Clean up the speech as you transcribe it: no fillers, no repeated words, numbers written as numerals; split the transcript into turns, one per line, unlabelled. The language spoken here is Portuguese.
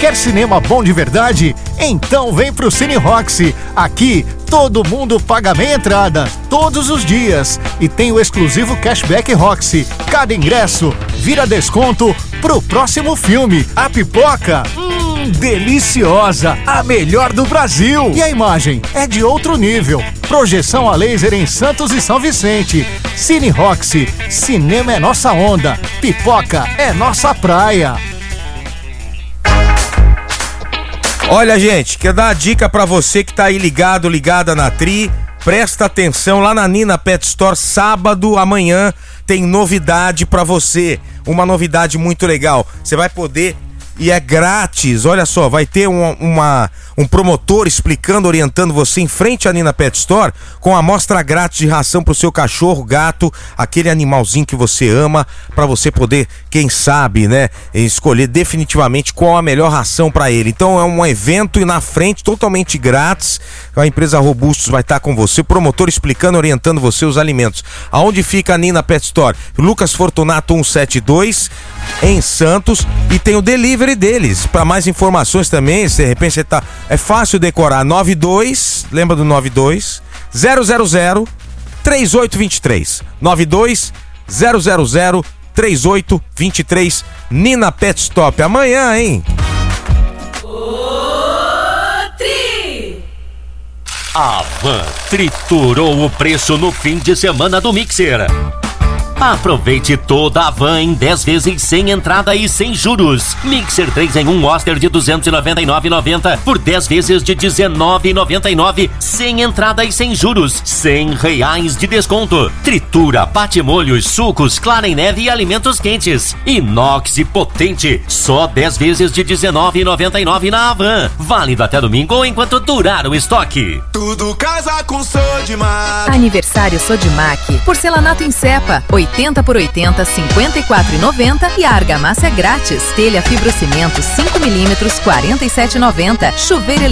Quer cinema bom de verdade? Então vem pro Cine Roxy. Aqui, todo mundo paga meia entrada, todos os dias. E tem o exclusivo Cashback Roxy. Cada ingresso vira desconto pro próximo filme. A pipoca, deliciosa, a melhor do Brasil. E a imagem é de outro nível. Projeção a laser em Santos e São Vicente. Cine Roxy, cinema é nossa onda, pipoca é nossa praia.
Olha, gente, quer dar uma dica pra você que tá aí ligada na Tri. Presta atenção, lá na Nina Pet Store, sábado, amanhã, tem novidade pra você. Uma novidade muito legal. Você vai poder, e é grátis, olha só, vai ter um promotor explicando, orientando você em frente à Nina Pet Store, com amostra grátis de ração pro seu cachorro, gato, aquele animalzinho que você ama, pra você poder, quem sabe, né, escolher definitivamente qual a melhor ração pra ele. Então é um evento e na frente, totalmente grátis, a empresa Robustos vai estar com você, o promotor explicando, orientando você os alimentos. Aonde fica a Nina Pet Store? Lucas Fortunato 172, em Santos, e tem o delivery deles. Para mais informações também, se de repente você tá, é fácil decorar, 92, lembra do 92 000 3823, 92 000 3823, Nina Pet Stop. Amanhã, hein?
A Van triturou o preço no fim de semana do Mixer. Aproveite toda a Van em 10 vezes sem entrada e sem juros. Mixer 3 em 1 Oster de R$ 299,90 por 10 vezes de R$ 19,99 sem entrada e sem juros. R$100 de desconto. Tritura, bate-molhos, sucos, clara em neve e alimentos quentes. Inox e potente. Só 10 vezes de R$ 19,99 na Havan. Válido até domingo ou enquanto durar o estoque.
Tudo casa com Sodimac.
Aniversário Sodimac. Porcelanato em cepa. 80 por 80, 54,90 e a argamassa é grátis. Telha fibrocimento 5 mm, 47,90. Chuveiro